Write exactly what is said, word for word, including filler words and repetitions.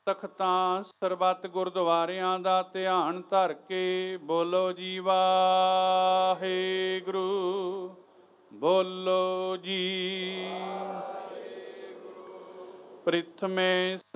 ਤਖਤਾਂ ਸਰਬੱਤ ਗੁਰਦੁਆਰਿਆਂ ਦਾ ਧਿਆਨ ਧਰ ਕੇ ਬੋਲੋ ਜੀ ਵਾਹਿਗੁਰੂ, ਬੋਲੋ ਜੀ। ਪ੍ਰਿਥਮੇ